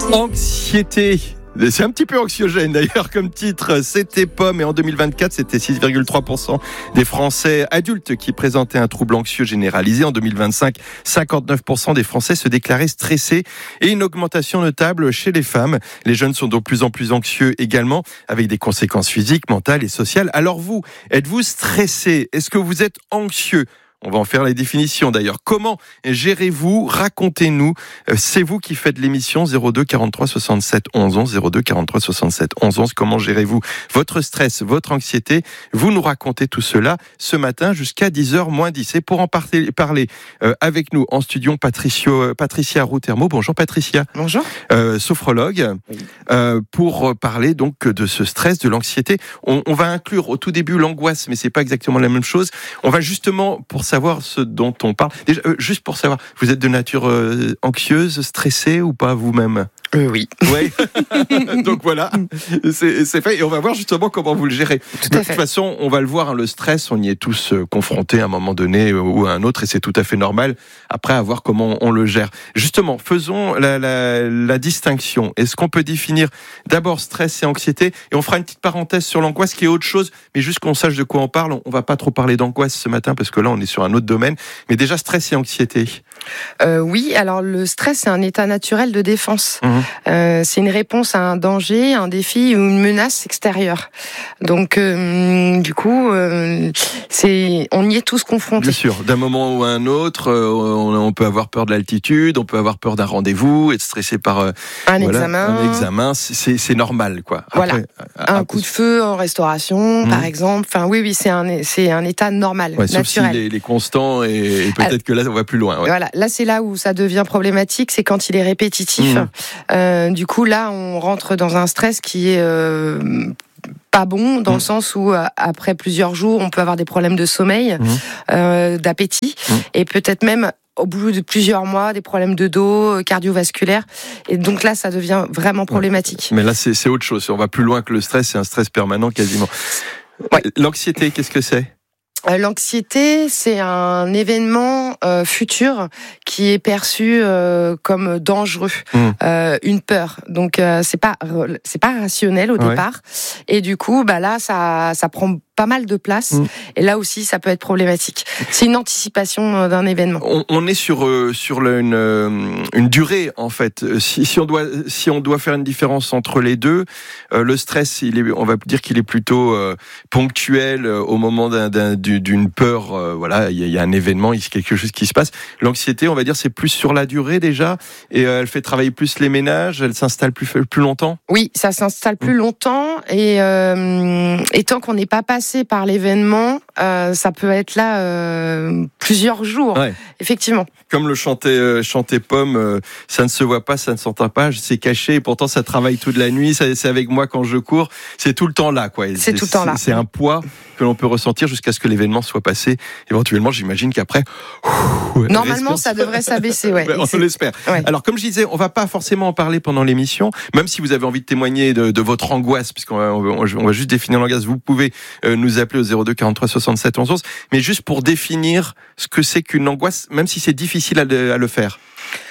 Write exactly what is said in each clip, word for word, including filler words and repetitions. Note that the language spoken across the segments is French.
Anxiété. C'est un petit peu anxiogène d'ailleurs comme titre, c'était Pomme et en deux mille vingt-quatre c'était six virgule trois pour cent des Français adultes qui présentaient un trouble anxieux généralisé. En deux mille vingt-cinq, cinquante-neuf pour cent des Français se déclaraient stressés et une augmentation notable chez les femmes. Les jeunes sont de plus en plus anxieux également avec des conséquences physiques, mentales et sociales. Alors vous, êtes-vous stressé? Est-ce que vous êtes anxieux? On va en faire les définitions d'ailleurs. Comment gérez-vous? Racontez-nous. C'est vous qui faites l'émission. Zéro deux quarante-trois soixante-sept onze onze. Zéro deux quarante-trois soixante-sept onze onze. Comment gérez-vous votre stress, votre anxiété? Vous nous racontez tout cela ce matin jusqu'à dix heures moins dix. Et pour en parler, parler euh, avec nous en studio, Patricio, Patricia Routermo. Bonjour Patricia. Bonjour. Euh, sophrologue. Oui. Euh, pour parler donc de ce stress, de l'anxiété. On, on va inclure au tout début l'angoisse, mais c'est pas exactement la même chose. On va justement, pour savoir ce dont on parle. Déjà, euh, juste pour savoir, vous êtes de nature euh, anxieuse, stressée ou pas vous-même? Euh, oui. Oui. Donc voilà, c'est, c'est fait. Et on va voir justement comment vous le gérez. Tout de à toute fait. façon, on va le voir, hein, le stress, on y est tous euh, confrontés à un moment donné euh, ou à un autre, et c'est tout à fait normal. Après, à voir comment on le gère. Justement, faisons la, la, la distinction. Est-ce qu'on peut définir d'abord stress et anxiété? Et on fera une petite parenthèse sur l'angoisse qui est autre chose, mais juste qu'on sache de quoi on parle. On va pas trop parler d'angoisse ce matin parce que là, on est sur un autre domaine. Mais déjà, stress et anxiété. Euh, oui, alors le stress, c'est un état naturel de défense. Mmh. Euh, c'est une réponse à un danger, un défi ou une menace extérieure. Donc, euh, du coup, euh, c'est, on y est tous confrontés. Bien sûr, d'un moment ou à un autre, euh, on, on peut avoir peur de l'altitude, on peut avoir peur d'un rendez-vous, être stressé par euh, un, voilà, examen. un examen. C'est, c'est normal, quoi. Voilà. Après, un après, coup de feu en restauration, mmh. par exemple. Enfin, oui, oui, c'est un, c'est un état normal, ouais, naturel. Sauf s'il est, il est constant et, et peut-être ah, que là, on va plus loin. Ouais. Voilà. Là, c'est là où ça devient problématique, c'est quand il est répétitif. Mmh. Euh, du coup, là, on rentre dans un stress qui est euh, pas bon, dans mmh. le sens où, euh, après plusieurs jours, on peut avoir des problèmes de sommeil, mmh. euh, d'appétit, mmh. et peut-être même au bout de plusieurs mois, des problèmes de dos, cardiovasculaires. Et donc là, ça devient vraiment problématique. Ouais. Mais là, c'est, c'est autre chose. On va plus loin que le stress, c'est un stress permanent quasiment. Ouais. L'anxiété, qu'est-ce que c'est ? L'anxiété, c'est un événement euh, futur qui est perçu euh, comme dangereux, mmh. euh, une peur. Donc euh, c'est pas c'est pas rationnel au ouais. départ. Et du coup, bah là, ça ça prend pas mal de place. Mmh. Et là aussi, ça peut être problématique. C'est une anticipation d'un événement. On, on est sur euh, sur le, une euh, une durée en fait. Si, si on doit si on doit faire une différence entre les deux, euh, le stress, il est, on va dire qu'il est plutôt euh, ponctuel euh, au moment d'un, d'un d'une peur, euh, voilà, il y, y a un événement, il y a quelque chose qui se passe. L'anxiété, on va dire, c'est plus sur la durée déjà, et euh, elle fait travailler plus les ménages, elle s'installe plus plus longtemps. Oui, ça s'installe plus mmh. longtemps, et, euh, et tant qu'on n'est pas passé par l'événement, euh, ça peut être là euh, plusieurs jours, ouais. effectivement. Comme le chantait, euh, chantait Pomme, euh, ça ne se voit pas, ça ne s'entend pas, c'est caché, et pourtant ça travaille toute la nuit, ça, c'est avec moi quand je cours, c'est tout le temps là, quoi. C'est, c'est tout le temps là. C'est un poids que l'on peut ressentir jusqu'à ce que l'événement soit passé. Éventuellement, j'imagine qu'après, ouf, normalement, ça devrait s'abaisser, ouais. On c'est... l'espère. Ouais. Alors, comme je disais, on va pas forcément en parler pendant l'émission, même si vous avez envie de témoigner de, de votre angoisse, puisqu'on va, on va, on va juste définir l'angoisse. Vous pouvez euh, nous appeler au zéro deux quarante-trois soixante-sept onze onze, mais juste pour définir ce que c'est qu'une angoisse, même si c'est difficile à le, à le faire.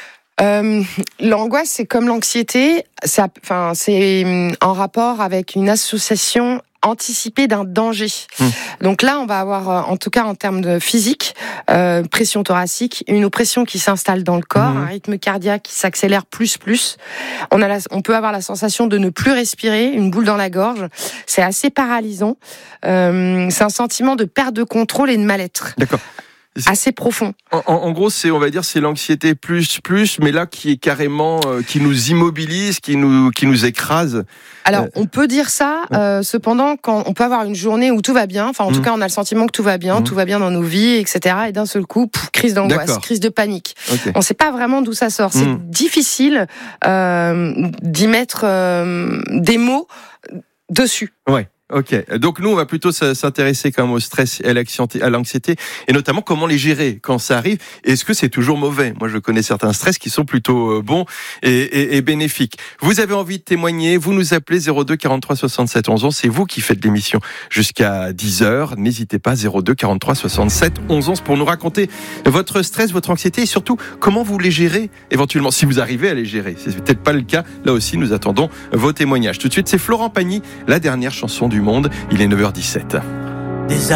Euh, l'angoisse, c'est comme l'anxiété, ça, enfin, c'est en rapport avec une association anticipée d'un danger. Mmh. Donc là, on va avoir, en tout cas en termes de physique, euh, pression thoracique, une oppression qui s'installe dans le corps, mmh. un rythme cardiaque qui s'accélère plus plus. On a, la, on peut avoir la sensation de ne plus respirer, une boule dans la gorge. C'est assez paralysant. Euh, c'est un sentiment de perte de contrôle et de mal-être. D'accord. Assez profond. En, en, en gros, c'est, on va dire, c'est l'anxiété plus plus, mais là qui est carrément, euh, qui nous immobilise, qui nous, qui nous écrase. Alors, euh, on peut dire ça. Euh, cependant, quand on peut avoir une journée où tout va bien, enfin, en mmh. tout cas, on a le sentiment que tout va bien, mmh. tout va bien dans nos vies, et cetera. Et d'un seul coup, pouf, crise d'angoisse, D'accord. crise de panique. Okay. On ne sait pas vraiment d'où ça sort. C'est mmh. difficile euh, d'y mettre euh, des mots dessus. Ouais. Ok, donc nous on va plutôt s'intéresser quand même au stress et à l'anxiété, et notamment comment les gérer quand ça arrive. Est-ce que c'est toujours mauvais? Moi je connais certains stress qui sont plutôt bons et, et, et bénéfiques. Vous avez envie de témoigner, vous nous appelez zéro deux quarante-trois soixante-sept onze onze, c'est vous qui faites l'émission jusqu'à dix heures. N'hésitez pas, zéro deux quarante-trois soixante-sept onze onze pour nous raconter votre stress, votre anxiété et surtout comment vous les gérez éventuellement, si vous arrivez à les gérer. C'est peut-être pas le cas, là aussi nous attendons vos témoignages. Tout de suite c'est Florent Pagny, la dernière chanson du monde, il est neuf heures dix-sept.